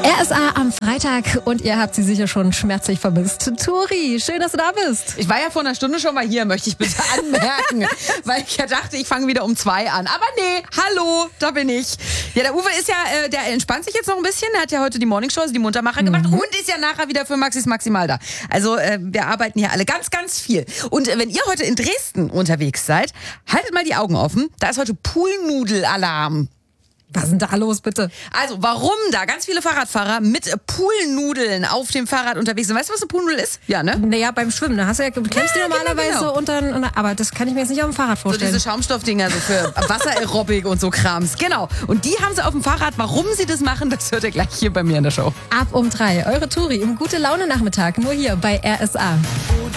RSA am Freitag und ihr habt sie sicher schon schmerzlich vermisst. Tori, schön, dass du da bist. Ich war ja vor einer Stunde schon mal hier, möchte ich bitte anmerken, weil ich ja dachte, ich fange wieder um 2 an. Aber nee, hallo, da bin ich. Ja, der Uwe ist ja, der entspannt sich jetzt noch ein bisschen. Der hat ja heute die Morningshow, also die Muntermacher gemacht und ist ja nachher wieder für Maxis Maximal da. Also wir arbeiten hier alle ganz, ganz viel. Und wenn ihr heute in Dresden unterwegs seid, haltet mal die Augen offen. Da ist heute Poolnudel-Alarm. Was ist denn da los, bitte? Also, warum da ganz viele Fahrradfahrer mit Poolnudeln auf dem Fahrrad unterwegs sind? Weißt du, was eine Poolnudel ist? Ja, ne? Naja, beim Schwimmen, da hast du du klemmst die normalerweise genau. und dann, aber das kann ich mir jetzt nicht auf dem Fahrrad So vorstellen. diese Schaumstoffdinger so für Wassererobik und so Krams. Genau. Und die haben sie auf dem Fahrrad. Warum sie das machen, das hört ihr gleich hier bei mir in der Show. Ab um 3, eure Tori im Gute-Laune-Nachmittag, nur hier bei RSA.